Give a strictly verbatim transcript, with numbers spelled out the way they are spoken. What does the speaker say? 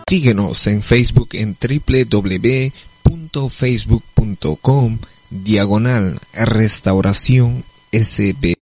Síguenos en Facebook en doble u doble u doble u punto facebook punto com diagonal restauración S B.